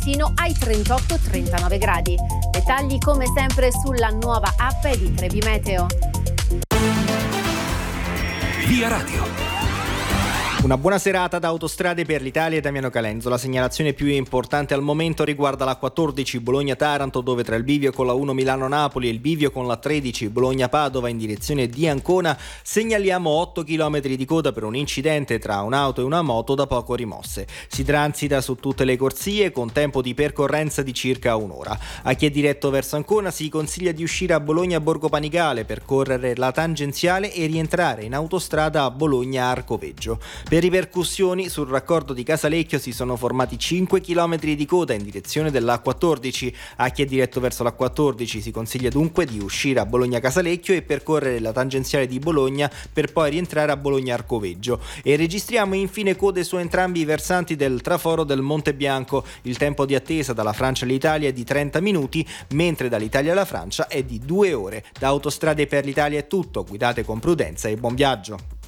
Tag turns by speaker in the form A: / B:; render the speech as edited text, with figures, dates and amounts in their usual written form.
A: sino ai 38-39 gradi. Dettagli come sempre sulla nuova app di Trebi Meteo.
B: Via Radio.
C: Una buona serata da Autostrade per l'Italia e Damiano Calenzo. La segnalazione più importante al momento riguarda la 14 Bologna-Taranto, dove tra il bivio con la 1 Milano-Napoli e il bivio con la 13 Bologna-Padova in direzione di Ancona segnaliamo 8 km di coda per un incidente tra un'auto e una moto da poco rimosse. Si transita su tutte le corsie con tempo di percorrenza di circa un'ora. A chi è diretto verso Ancona si consiglia di uscire a Bologna-Borgo Panigale, percorrere la tangenziale e rientrare in autostrada a Bologna-Arcoveggio. Per ripercussioni, sul raccordo di Casalecchio si sono formati 5 km di coda in direzione dell'A14. A chi è diretto verso l'A14 si consiglia dunque di uscire a Bologna-Casalecchio e percorrere la tangenziale di Bologna per poi rientrare a Bologna-Arcoveggio. E registriamo infine code su entrambi i versanti del traforo del Monte Bianco. Il tempo di attesa dalla Francia all'Italia è di 30 minuti, mentre dall'Italia alla Francia è di 2 ore. Da Autostrade per l'Italia è tutto, guidate con prudenza e buon viaggio.